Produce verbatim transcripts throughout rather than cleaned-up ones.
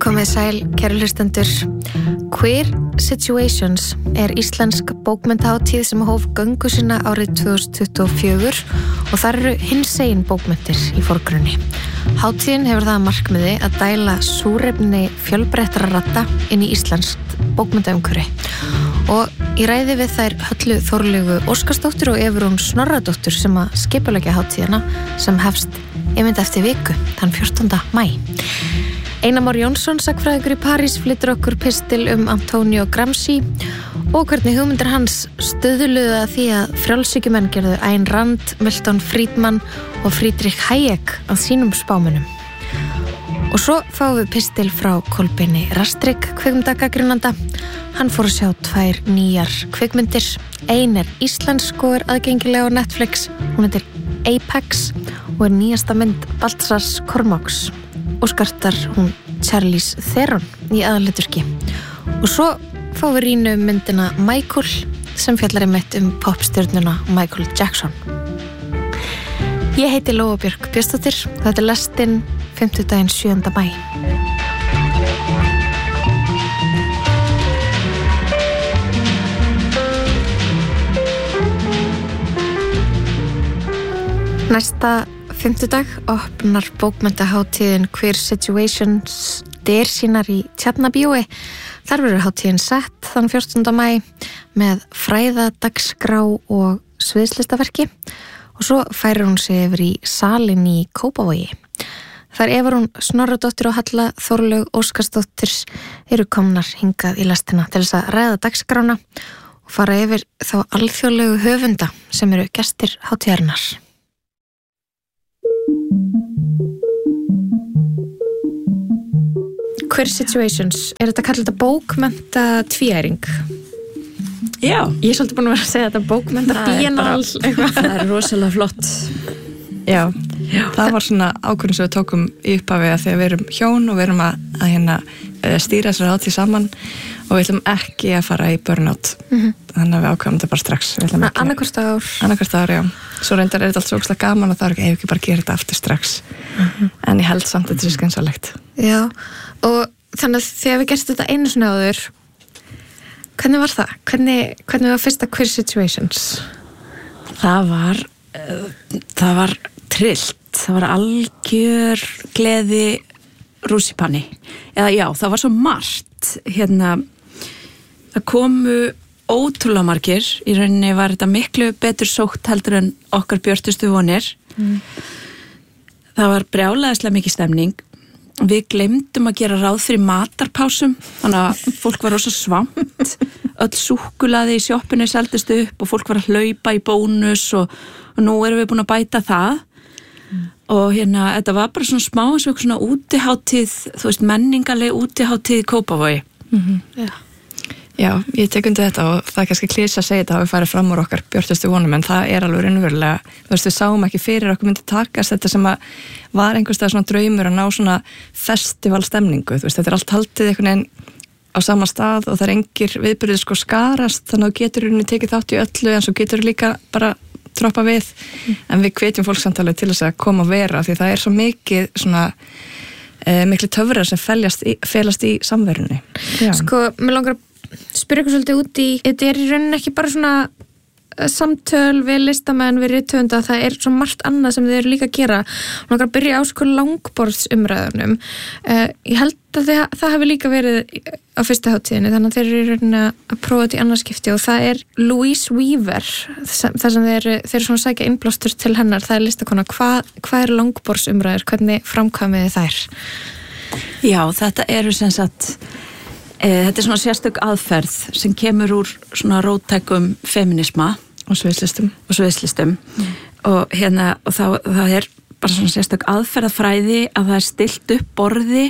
Komið sæl, kæru hlustendur. Queer Situations er íslensk bókmenntahátíð sem hóf göngu sína árið tvö þúsund tuttugu og fjögur og þar eru hinsegin bókmenntir í forgrunni. Hátíðin hefur það að markmiði að dæla súrefni fjölbreyttara radda inn í íslenskt bókmenntaumhverfi. Og í ræði við þær Höllu Þorlaugu Óskarsdóttur og Evrún Snorradóttur sem að skipuleggja hátíðina sem hefst einmitt eftir viku, þann fjórtánda maí. Einar Már Jónsson, sagnfræðingur í París, flytur okkur pistil um Antonio Gramsci og hvernig hugmyndir hans stöðluðu að því að frjálshyggjumenn gerðu Ayn Rand, Milton Friedman og Friedrich Hayek að sínum spámunum. Og svo fáum við pistil frá Kolbeini Rastrik, kvikmyndagagnrýnanda. Hann fór að sjá tvær nýjar kvikmyndir. Ein er íslensk og er aðgengileg á Netflix. Hún heitir Apex og er nýjasta mynd Baltasars Kormáks. Og skartar hún Charlize Theron í aðalhlutverki. Og svo fáum við rýnu myndina Michael sem fjallar einmitt um popstjörnuna Michael Jackson. Ég heiti Lóa Björk Björnsdóttir. Þetta er lestinn fimmtudaginn sjöunda maí. Næsta fimmtudag opnar bókmenntahátíðin Queer Situations dyr sínar í Tjarnabíói. Þar verður hátíðin sett þann fjórtánda maí með fræðadagskrá og sviðslistaverki og svo færir hún sig yfir í salinn í Kópavogi. Þar Evrún Snorradóttir og Halla Þorlaug Óskarsdóttir eru komnar hingað í lestina til þess að ræða dagskrána og fara yfir þá alþjóðlegu höfunda sem eru gestir hátíðarinnar. Queer Situations, er þetta kallað bókmennta tvíæring? Já. Ég er svolítið búin að vera að segja þetta bókmennta bíenal. Það er rosalega flott. Já, Já. Það var svona ákvörðun sem við tókum í upphafi að þegar við erum hjón og við erum að, að hérna, stýra þessari hátíð saman og við ætlum ekki að fara í burnout. Mm-hmm. Þannig að við ákvæmum þetta bara strax. Annarkvort ár. Annarkvort ár, já. Svo reyndar er þetta allt svo ógeðslega gaman og það er ekki, ef ekki bara gera þetta aftur strax. Mm-hmm. En ég held samt að þetta er skynsalegt. Já, og þannig að þegar við gerstum þetta einu svona áður, hvernig var það? Hvernig, hvernig var fyrsta Queer Situations? Það var, uh, það var trillt. Það var algjör gleði rússipanni. Eða já, það var svo margt. Hérna, það komu ótrúlega margir. Í rauninni var þetta miklu betur sótt heldur en okkar björtustu vonir. Mm. Það var brjálæðislega mikið stemning. Við gleymdum að gera ráð fyrir matarpásum, þannig að fólk var rosa svamt. Öll súkkulaði í sjoppinu seldist upp og fólk var að hlaupa í bónus og, og nú erum við búin að bæta það. Mm. Og hérna, þetta var bara svona smá eins og svona útihátíð, þú veist, menningaleg útihátíð í Kópavogi. Mm-hmm. Já. Já, ég tek undir þetta og það er kannski klísja að segja þetta að við farið fram úr okkar björtustu vonum, en það er alveg raunverulega, þú veist, við sáum ekki fyrir okkur myndi takast þetta sem að var einhverstað svona draumur að ná svona festivalstemningu, þú veist, þetta er allt haldið einhvern veginn á sama stað og það er engir viðburðir sko skarast, þannig að þú getur rauninni tekið þátt í öllu en svo getur líka bara droppa við, mm. en við hvetjum fólk samtalið til þess að koma að vera því það er svo mikið svona e, miklu töfrar sem felast í, felast í samverunni. Já. Sko, mér langar að spyrja ykkur svolítið út í, þetta er í rauninni ekki bara svona samtöl við listamenn, við rithöfunda, það er svo margt annað sem þið eru líka að gera. Mér langar að byrja á sko langborðsumræðunum. Uh, ég held að það, það hefur líka verið á fyrsta hátíðinni, þannig að þeir eru í rauninni að prófa þetta í annarskipti og það er Louise Weaver, þar sem þeir, þeir eru svona að sækja innblástur til hennar, það er listakona. Hvað, hvað er langborðsumræður? Hvernig framkvæmið þær? Já, þetta eru sem sagt Þetta er svona sérstök aðferð sem kemur úr svona róttækum feminisma og sviðslistum og sviðslistum mm. og hérna og það, það er bara svona sérstök aðferðafræði að það er stillt upp borði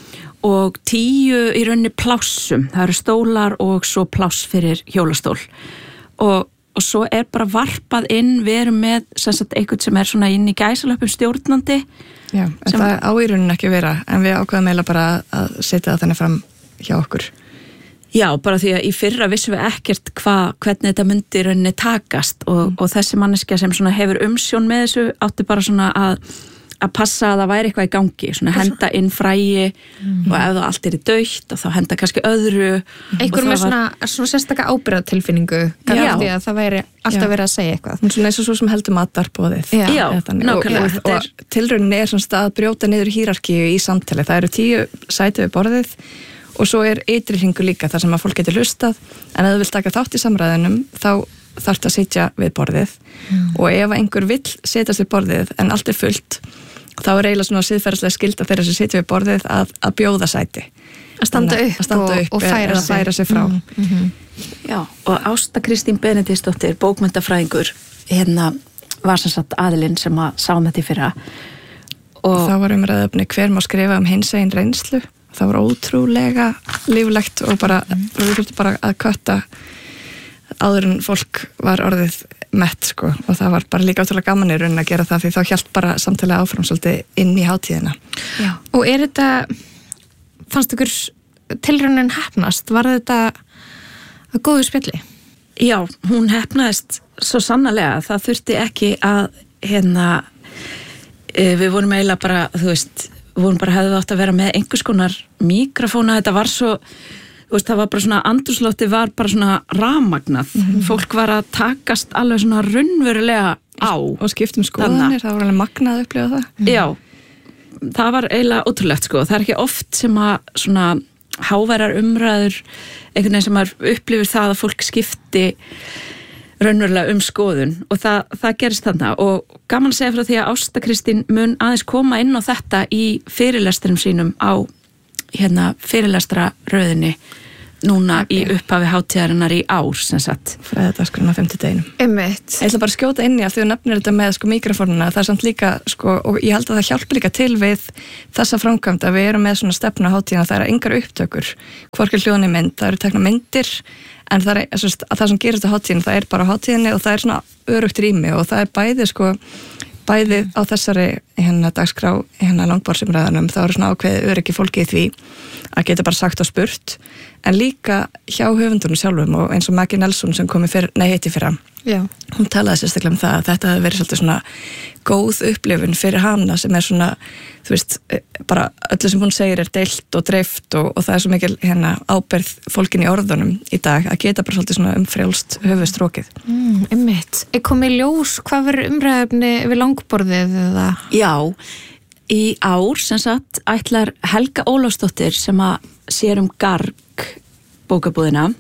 og tíu í rauninni plássum, það eru stólar og svo pláss fyrir hjólastól og, og svo er bara varpað inn, við erum með sem sagt eitthvað sem er svona inn í gæsalöpum stjórnandi. Já, en sem, það á í rauninni ekki að vera en við ákveðum eiginlega bara að setja það þannig fram hjá okkur. Já, bara því að í fyrra vissum við ekkert hva, hvernig þetta myndi rauninni takast og, mm. og þessi manneskja sem svona hefur umsjón með þessu átti bara svona að að passa að það væri eitthvað í gangi, svona henda inn fræi mm. og ef það allt er í dautt og þá henda kannski öðru. Einhver með var... svona, svona sérstaka ábyrgðatilfinningu, kannski að það væri alltaf verið að segja eitthvað. Svona eins og svo sem heldur matarbóðið. Já, Já nákvæmlega. Og, og, og tilraunin er svona að brjóta niður hierarkíu í samtali. Það eru tíu sæti við borðið og svo er ytri hringur líka þar sem að fólk getur hlustað, en ef þú vilt taka þátt í samræðunum þá þarf að sitja við borðið mm. og ef einhver vill setjast við borðið en allt er fullt, þá er eiginlega svona siðferðislega skylda þeirra sem sitja við borðið að, að bjóða sæti. Að standa upp, að standa upp og, og færa, eða færa sig frá. Mm. Mm-hmm. Já, og Ásta Kristín Benediktsdóttir, bókmenntafræðingur, hérna var sem sagt aðilinn sem að sáum þetta í fyrra. Og þá var umræðefni hver má skrifa um hinsegin reynslu. Það var ótrúlega líflegt og bara, mm. við þurftum bara að kötta áður en fólk var orðið mett sko og það var bara líka ótrúlega gaman í rauninni að gera það því þá hélt bara samtalið áfram svolítið inn í hátíðina. Já. Og er þetta, fannst ykkur tilraunin heppnast? Var þetta að góðu spjalli? Já, hún heppnaðist svo sannarlega. Það þurfti ekki að hérna, við vorum eiginlega bara, þú veist, við vorum bara hefðu átt að vera með einhvers konar mikrofóna, þetta var svo, þú veist, það var bara svona, andrúmsloftið var bara svona rafmagnað, mm-hmm. fólk var að takast alveg svona raunverulega á. Og skiptum skoðanir, það var alveg magnað að upplifa það. Mm. Já, það var eiginlega ótrúlegt sko, það er ekki oft sem að svona háværar umræður, einhvern veginn sem að upplifir það að fólk skipti raunverulega um skoðun og það, það gerist þarna og gaman að segja frá því að Ásta Kristín mun aðeins koma inn á þetta í fyrirlestrum sínum á hérna fyrirlestra röðinni núna okay. í upphafi hátíðarinnar í ár sem sagt. Fræðadagskrun á fimmtudeginum. Einmitt. Ég ætla bara að skjóta inn í að því þú nefnir þetta með sko mikrofónuna, það er samt líka sko og ég held að það hjálpa líka til við þessa framkvæmd að við erum með svona stefnu á hátíðina, það eru engar upptökur, hvorki hljóðni mynd, það eru tekna myndir en það, er, að það sem gerist á hátíðinu, það er bara á hátíðinni og það er svona örugt rými og það er bæði sko, bæði á þessari hérna dagskrá, hérna langborðsumræðanum, þá eru svona ákveðið öryggi fólki í því að geta bara sagt og spurt, en líka hjá höfundunum sjálfum og eins og Maggie Nelson sem kom í fyrr, nei heiti fyrra, Já. Hún talaði sérstaklega um það að þetta hefði verið svolítið svona góð upplifun fyrir hana sem er svona, þú veist, bara öllu sem hún segir er deilt og dreift og, og það er svo mikil hérna ábyrgð fólkin í orðunum í dag að geta bara svolítið svona umfrjálst höfuðstrókið. Mm, einmitt. Er komið ljós hvað verður umræðefni við langborðið eða? Já, í ár sem sagt ætlar Helga Ólafsdóttir sem að sér um Garg bókabúðina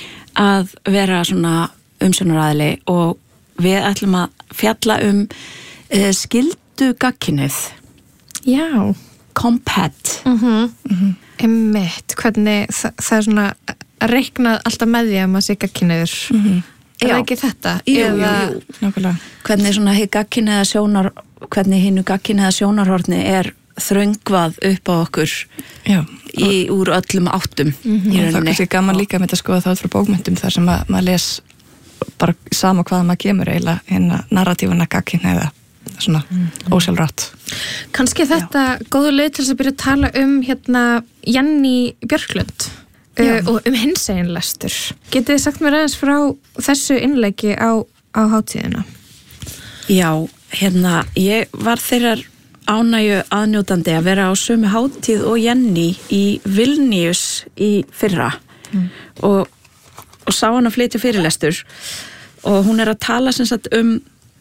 að vera svona umsjónaraðili og við ætlum að fjalla um uh, skyldu gagnkynhneigð. Já. Compet. Mhm. Mm Einmitt, hvernig það, það er svona reiknað alltaf með því að maður sé gagnkynhneigður. Mhm. Er það ekki þetta? Jú, Eða, jú, jú. Nákvæmlega. Hvernig svona hið gagnkynhneigða sjónar, hvernig hinnu gagnkynhneigða sjónarhorni er þröngvað upp á okkur Já. Í, úr öllum áttum. Mm-hmm. Í það er kannski gaman líka með þetta að skoða það út frá bókmyndum þar sem að, maður les bara sama hvaða maður kemur eiginlega hérna narratífuna gagnkynhneigða svona mm-hmm. ósjálfrátt. Kannski þetta Já. Góður leið til þess að byrja að tala um hérna Jenny Björklund uh, og um hinsegin lestur. Getið þið sagt mér aðeins frá þessu innleiki á, á hátíðina? Já, hérna ég var þeirrar ánægju aðnjótandi að vera á sömu hátíð og Jenny í Vilnius í fyrra mm. og, og sá hann að flytja fyrirlestur og hún er að tala sem sagt um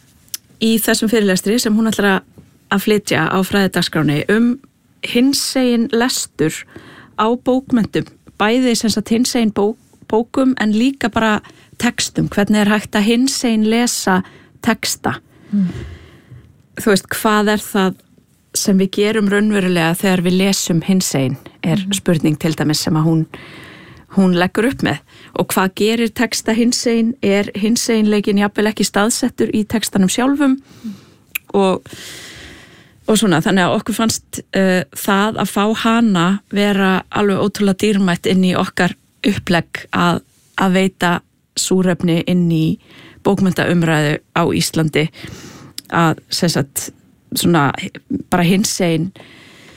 í þessum fyrirlestri sem hún ætlar að flytja á fræðidagsskráni um hinsegin lestur á bókmenntum, bæði sem sagt hinsegin bók, bókum en líka bara textum, hvernig er hægt að hinsegin lesa texta mm. þú veist, hvað er það sem við gerum raunverulega þegar við lesum hinsegin er spurning til dæmis sem að hún, hún leggur upp með og hvað gerir texta hinsegin, er hinseginleikin jafnvel ekki staðsettur í textanum sjálfum og, og svona, þannig að okkur fannst uh, það að fá hana vera alveg ótrúlega dýrmætt inn í okkar upplegg að, að veita súrefni inn í bókmenntaumræðu á Íslandi að sem sagt svona bara hinsegin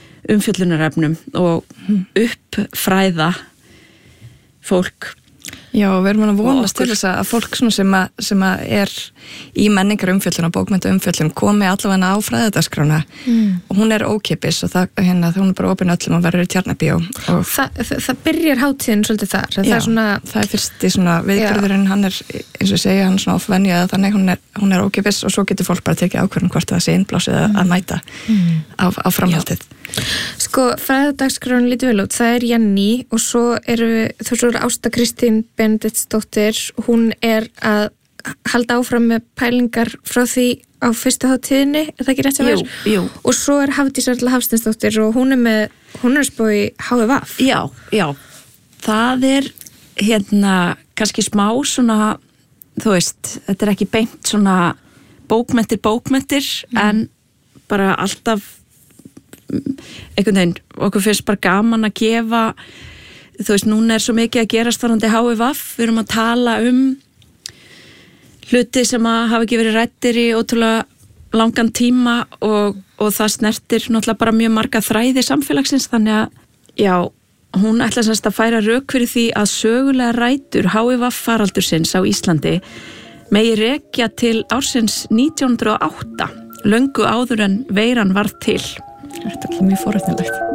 umfjöllunarefnum og uppfræða fólk. Já, við erum að vonast til þess að fólk svona sem, að, sem að er í menningar umfjöllun og bókmennta umfjöllun komi allavega á fræðadagsskrána mm. og hún er ókeypis og það, hérna, hún er bara opin öllum að verður í Tjarnabíó. Þa, það, það byrjar hátíðin svolítið þar? Já, það er, svona, það er fyrst í svona viðbörðurinn, hann er, eins og segja, hann er svona ofvenjað, þannig hún er, hún er ókeypis og svo getur fólk bara tekið ákvörðun hvort það sé innblásið mm. að mæta mm. á, á framhaldið. Sko, fræðadagskrán lítur vel út, það er Jenny og svo eru, þú svo eru Ásta Kristín Benediktsdóttir, hún er að halda áfram með pælingar frá því á fyrstu hátíðinni, er það ekki rétt að vera? Jú, jú. Og svo er Hafdís Erla Hafsteinsdóttir og hún er með, hún er að spá í H I V. Já, já, það er hérna kannski smá svona, þú veist, þetta er ekki beint svona bókmenntir, bókmenntir, mm. en bara alltaf einhvern veginn, okkur finnst bara gaman að gefa, þú veist, núna er svo mikið að gerast varðandi H I V, við erum að tala um hluti sem að hafa ekki verið rættir í ótrúlega langan tíma og, og það snertir náttúrulega bara mjög marga þræði samfélagsins, þannig að, já, hún ætla semst að færa rök fyrir því að sögulega rætur H I V faraldursins á Íslandi megi rekja til ársins nítján hundruð og átta, löngu áður en veiran varð til. Þetta er alltaf mjög forréttnilegt.